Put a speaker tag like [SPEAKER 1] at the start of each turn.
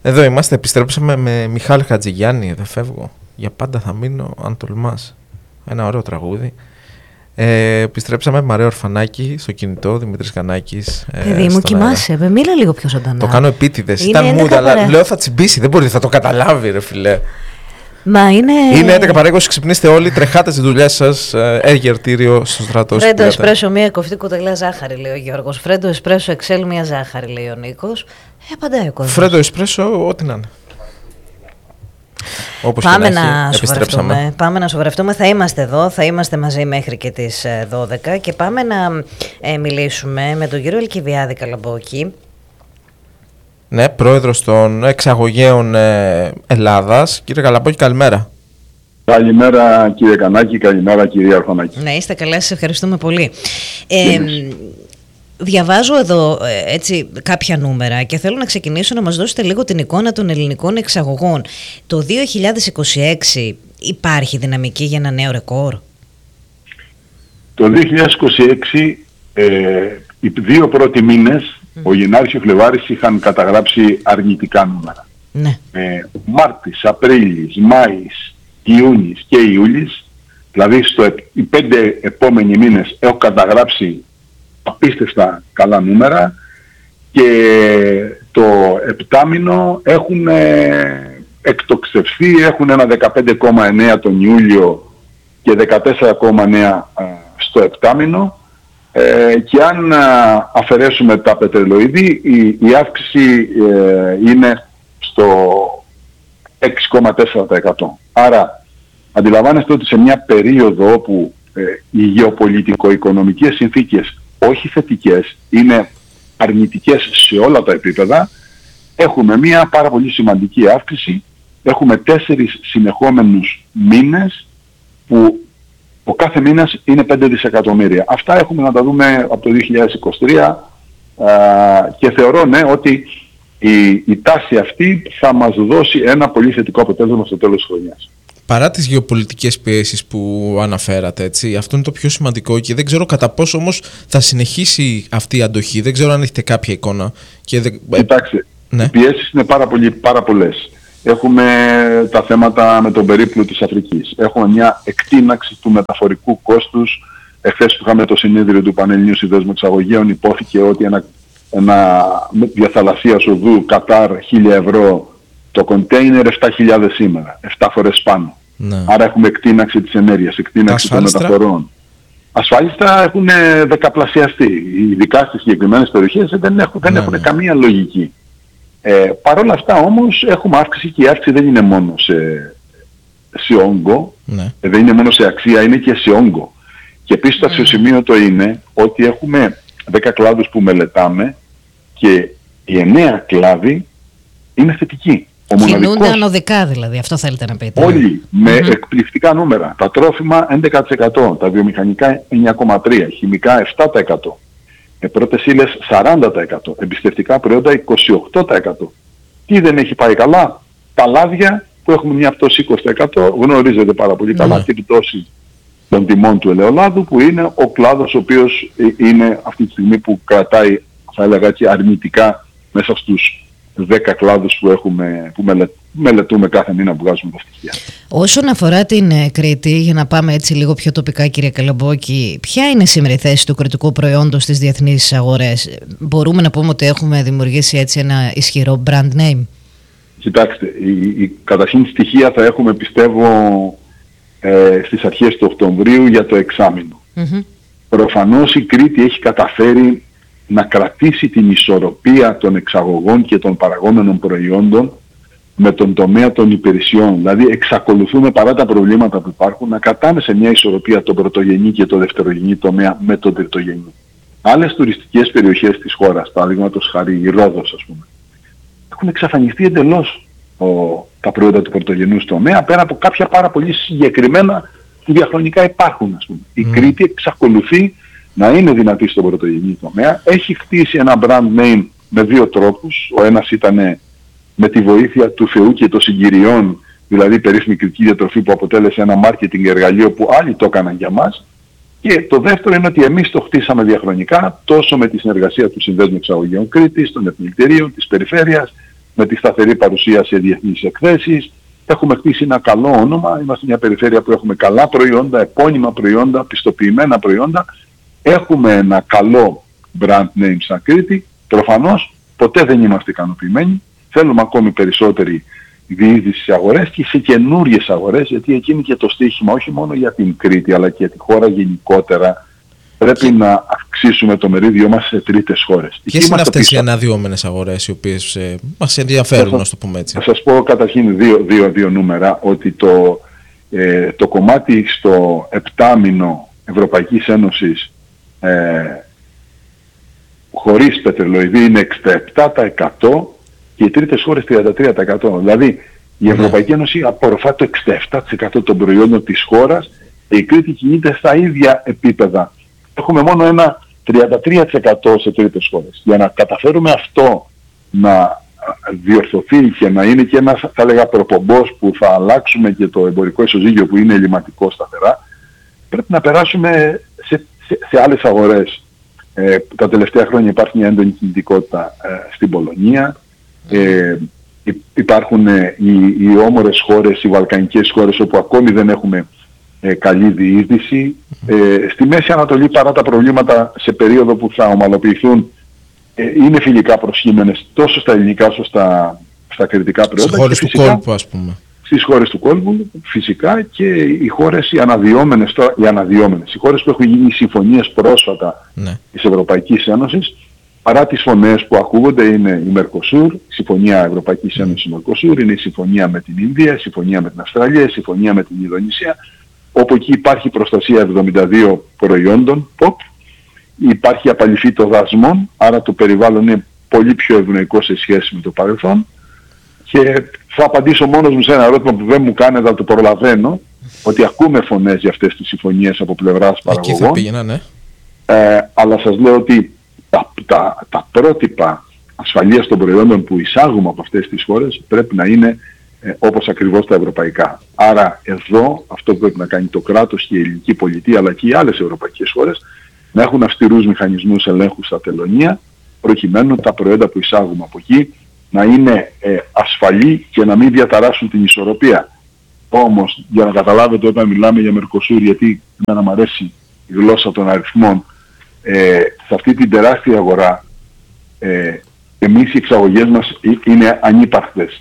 [SPEAKER 1] Εδώ είμαστε, επιστρέψαμε με Μιχάλη Χατζηγιάννη, δεν φεύγω. Για πάντα θα μείνω αν τολμάς. Ένα ωραίο τραγούδι. Επιστρέψαμε με Μαρία Ορφανάκη στο κινητό, Δημήτρης Κανάκης.
[SPEAKER 2] Παιδί μου, κοιμάσαι, μίλα λίγο πιο ζωντανά.
[SPEAKER 1] Το κάνω επίτηδες. Ήταν μούντα, αλλά λέω θα τσιμπήσει, δεν μπορεί, θα το καταλάβει ρε φιλέ.
[SPEAKER 2] Μα είναι
[SPEAKER 1] 11 παρά 20, ξυπνήστε όλοι, τρεχάτε στις δουλειές σας, εργερτήριο στο στρατό.
[SPEAKER 2] Φρέντο εσπρέσο, μία κοφτή κουταλιά ζάχαρη, λέει ο Γιώργος. Φρέντο εσπρέσο, εξέλ, μία ζάχαρη, λέει ο Νίκος. Απαντάει ο κόσμος.
[SPEAKER 1] Φρέντο εσπρέσο, ό,τι να είναι. Όπως
[SPEAKER 2] πάμε να σοβαρευτούμε. Πάμε να σοβαρευτούμε. Θα είμαστε εδώ, θα είμαστε μαζί μέχρι και τις 12 και πάμε να μιλήσουμε με τον κύριο Αλκιβιάδη Καλαμπόκη.
[SPEAKER 1] Ναι, πρόεδρος των εξαγωγέων Ελλάδας. Κύριε Καλαμπόκη, καλημέρα.
[SPEAKER 3] Καλημέρα κύριε Κανάκη, καλημέρα κυρία Ορφανάκη.
[SPEAKER 2] Ναι, είστε καλά, σας ευχαριστούμε πολύ. Διαβάζω εδώ έτσι κάποια νούμερα και θέλω να ξεκινήσω να μας δώσετε λίγο την εικόνα των ελληνικών εξαγωγών. Το 2026 υπάρχει δυναμική για ένα νέο ρεκόρ?
[SPEAKER 3] Το 2026 οι δύο πρώτοι μήνες, ο Γενάρης και ο Φλεβάρης, είχαν καταγράψει αρνητικά νούμερα.
[SPEAKER 2] Ναι.
[SPEAKER 3] Μάρτης, Απρίλης, Μάης, Ιούνις και Ιούλης, δηλαδή οι 5 επόμενοι μήνες έχω καταγράψει απίστευτα καλά νούμερα και το επτάμηνο έχουν εκτοξευθεί, έχουν ένα 15,9 τον Ιούλιο και 14,9 στο επτάμηνο και αν αφαιρέσουμε τα πετρελοειδή η αύξηση είναι στο 6,4%. Άρα αντιλαμβάνεστε ότι σε μια περίοδο όπου οι γεωπολιτικο-οικονομικές συνθήκες όχι θετικές, είναι αρνητικές σε όλα τα επίπεδα, έχουμε μια πάρα πολύ σημαντική αύξηση. Έχουμε 4 συνεχόμενους μήνες που ο κάθε μήνας είναι 5 δισεκατομμύρια. Αυτά έχουμε να τα δούμε από το 2023 και θεωρώ ότι η τάση αυτή θα μας δώσει ένα πολύ θετικό αποτέλεσμα στο τέλος της χρονιάς.
[SPEAKER 1] Παρά τις γεωπολιτικές πιέσεις που αναφέρατε, έτσι, αυτό είναι το πιο σημαντικό και δεν ξέρω κατά πόσο όμως θα συνεχίσει αυτή η αντοχή. Δεν ξέρω αν έχετε κάποια εικόνα.
[SPEAKER 3] Κοιτάξτε,
[SPEAKER 1] ναι.
[SPEAKER 3] Οι πιέσεις είναι πάρα πολλές. Έχουμε τα θέματα με τον περίπλου της Αφρικής. Έχουμε μια εκτείναξη του μεταφορικού κόστους. Εχθές που είχαμε το συνέδριο του Πανελληνίου Συνδέσμου Εξαγωγέων, υπόθηκε ότι ένα διαθαλασσίας οδού Κατάρ 1.000 ευρώ το κοντέινερ 7.000 σήμερα, 7 φορές πάνω.
[SPEAKER 1] Ναι.
[SPEAKER 3] Άρα έχουμε εκτείναξη της ενέργειας, εκτείναξη των μεταφορών. Ασφάλιστα έχουν δεκαπλασιαστεί. Ειδικά στις συγκεκριμένες περιοχές δεν έχουν καμία λογική. Παρ' όλα αυτά όμως έχουμε αύξηση και η αύξηση δεν είναι μόνο σε όγκο, δεν είναι μόνο σε αξία, είναι και σε όγκο. Και επίσης το αξιοσημείωτο είναι ότι έχουμε 10 κλάδους που μελετάμε και οι 9 κλάδοι είναι θετικοί.
[SPEAKER 2] Κινούνται ανωδικά δηλαδή, αυτό θέλετε να πείτε.
[SPEAKER 3] Όλοι με εκπληκτικά νούμερα. Τα τρόφιμα 11%, τα βιομηχανικά 9,3%, χημικά 7%, πρώτες ύλες 40%, εμπιστευτικά προϊόντα 28%. Τι δεν έχει πάει καλά? Τα λάδια που έχουμε μια πτώση 20%, γνωρίζετε πάρα πολύ καλά την πτώση των τιμών του ελαιολάδου, που είναι ο κλάδος ο οποίος είναι αυτή τη στιγμή που κρατάει, θα έλεγα έτσι, αρνητικά μέσα στους 10 κλάδους που μελετούμε κάθε μήνα που βγάζουμε τα στοιχεία.
[SPEAKER 2] Όσον αφορά την Κρήτη, για να πάμε έτσι λίγο πιο τοπικά κύριε Καλαμπόκη, ποια είναι σήμερα η θέση του κρητικού προϊόντος στις διεθνείς αγορές? Μπορούμε να πούμε ότι έχουμε δημιουργήσει έτσι ένα ισχυρό brand name?
[SPEAKER 3] Κοιτάξτε, καταρχήν στοιχεία θα έχουμε πιστεύω στις αρχές του Οκτωβρίου για το εξάμηνο. Προφανώς η Κρήτη έχει καταφέρει να κρατήσει την ισορροπία των εξαγωγών και των παραγόμενων προϊόντων με τον τομέα των υπηρεσιών. Δηλαδή εξακολουθούμε παρά τα προβλήματα που υπάρχουν να κρατάμε σε μια ισορροπία τον πρωτογενή και το δευτερογενή τομέα με τον τριτογενή. Άλλες τουριστικές περιοχές της χώρας, παραδείγματος χάρη η Ρόδος ας πούμε, έχουν εξαφανιστεί εντελώς τα προϊόντα του πρωτογενούς τομέα πέρα από κάποια πάρα πολύ συγκεκριμένα που διαχρονικά υπάρχουν ας πούμε. Η Κρήτη εξακολουθεί να είναι δυνατή στον πρωτογενή τομέα. Έχει χτίσει ένα brand name με 2 τρόπους. Ο ένας ήταν με τη βοήθεια του Θεού και των συγκυριών, δηλαδή η περίφημη κριτική διατροφή που αποτέλεσε ένα marketing εργαλείο που άλλοι το έκαναν για μας. Και το δεύτερο είναι ότι εμείς το χτίσαμε διαχρονικά τόσο με τη συνεργασία του Συνδέσμου Εξαγωγέων Κρήτης, των Επιμελητηρίων, της Περιφέρειας, με τη σταθερή παρουσία σε διεθνείς εκθέσεις. Έχουμε χτίσει ένα καλό όνομα, είμαστε μια περιφέρεια που έχουμε καλά προϊόντα, επώνυμα προϊόντα, πιστοποιημένα προϊόντα. Έχουμε ένα καλό brand name σαν Κρήτη. Προφανώς ποτέ δεν είμαστε ικανοποιημένοι. Θέλουμε ακόμη περισσότερη διείσδυση σε αγορές και σε καινούριες αγορές, γιατί εκεί είναι και το στοίχημα όχι μόνο για την Κρήτη αλλά και για τη χώρα γενικότερα. Πρέπει να αυξήσουμε το μερίδιό μας σε τρίτες χώρες.
[SPEAKER 1] Ποιες είναι αυτές οι αναδυόμενες αγορές οι οποίες μας ενδιαφέρουν, να το πούμε έτσι?
[SPEAKER 3] Θα σας πω καταρχήν δύο νούμερα, ότι το κομμάτι στο επτάμηνο Ευρωπαϊκής Ένωσης χωρίς πετρελοειδή είναι 67% και οι τρίτες χώρες 33%. Δηλαδή η Ευρωπαϊκή Ένωση απορροφά το 67% των προϊόντων της χώρας και η Κρήτη κινείται στα ίδια επίπεδα. Έχουμε μόνο ένα 33% σε τρίτες χώρες. Για να καταφέρουμε αυτό να διορθωθεί και να είναι και ένας, θα έλεγα, προπομπός που θα αλλάξουμε και το εμπορικό ισοζύγιο που είναι ελληματικό σταθερά, πρέπει να περάσουμε σε άλλες αγορές. Τα τελευταία χρόνια υπάρχει μια έντονη κινητικότητα στην Πολωνία. Υπάρχουν οι όμορες χώρες, οι βαλκανικές χώρες όπου ακόμη δεν έχουμε καλή διείσδυση. Στη Μέση Ανατολή, παρά τα προβλήματα σε περίοδο που θα ομαλοποιηθούν, είναι φιλικά προσχήμενες τόσο στα ελληνικά όσο στα κρητικά προϊόντα.
[SPEAKER 1] Στις χώρες του κόλπου, ας πούμε.
[SPEAKER 3] Στις χώρες του κόλπου φυσικά, και οι χώρες οι αναδυόμενες, οι χώρες που έχουν γίνει συμφωνίες πρόσφατα της Ευρωπαϊκής Ένωσης, παρά τις φωνές που ακούγονται, είναι η Μερκοσούρ, η Συμφωνία Ευρωπαϊκής Ένωσης Μερκοσούρ, είναι η συμφωνία με την Ινδία, η συμφωνία με την Αυστραλία, η συμφωνία με την Ινδονησία, όπου εκεί υπάρχει προστασία 72 προϊόντων POP, υπάρχει απαλληφή των δασμών, άρα το περιβάλλον είναι πολύ πιο ευνοϊκό σε σχέση με το παρελθόν. Και θα απαντήσω μόνος μου σε ένα ερώτημα που δεν μου κάνετε, αλλά το προλαβαίνω, ότι ακούμε φωνές για αυτές τις συμφωνίες από πλευράς παραγωγών.
[SPEAKER 1] Εκεί θα πήγαινα, ναι.
[SPEAKER 3] Αλλά σας λέω ότι τα πρότυπα ασφαλείας των προϊόντων που εισάγουμε από αυτές τις χώρες πρέπει να είναι όπως ακριβώς τα ευρωπαϊκά. Άρα εδώ αυτό που πρέπει να κάνει το κράτος και η ελληνική πολιτεία, αλλά και οι άλλες ευρωπαϊκές χώρες, να έχουν αυστηρούς μηχανισμούς ελέγχου στα τελωνεία, προκειμένου τα προϊόντα που εισάγουμε από εκεί να είναι ασφαλή και να μην διαταράσσουν την ισορροπία. Όμως, για να καταλάβετε, όταν μιλάμε για Μερκοσούρ, γιατί να μου αρέσει η γλώσσα των αριθμών, σε αυτή την τεράστια αγορά, εμείς οι εξαγωγές μας είναι ανύπαρκτες.